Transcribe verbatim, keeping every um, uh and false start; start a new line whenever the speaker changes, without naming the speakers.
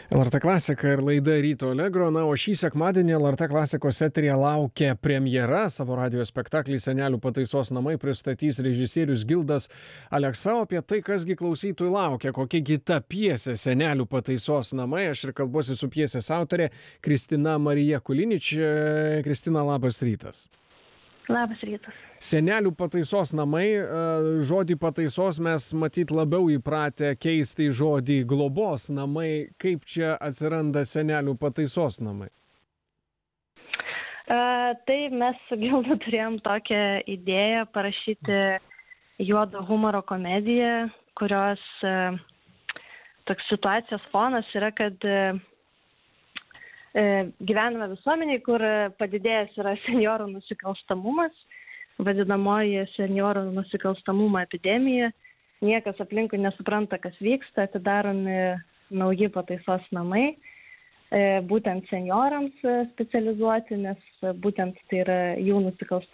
L R T klasika ir laida Ryto Allegro. Na, o šį sekmadienį L R T klasikos eteryje laukia premjera. Savo radijo spektaklį Senelių pataisos namai pristatys režisierius Gildas Aleksa. Apie tai, kasgi klausytojų laukia, kokia gi ta pjesė Senelių pataisos namai. Aš ir kalbuosi su pjesės autorė Kristina Marija Kulinič. Kristina, labas rytas.
Labas rytas.
Senelių pataisos namai, žodį pataisos mes matyt labiau įpratę keisti į žodį globos namai. Kaip čia atsiranda Senelių pataisos namai?
Uh, tai mes su Gildu turėjom tokią idėją parašyti juodo humoro komediją, kurios uh, toks situacijos fonas yra, kad uh, gyvename visuomeniai, kur padidėjęs yra senjorų nusikalstamumas, vadinamoji senjorų nusikalstamumo epidemija. Niekas aplinkui nesupranta, kas vyksta, atidaromi nauji pataisos namai, būtent senjorams specializuoti, nes būtent tai yra jų nusikalstamumas.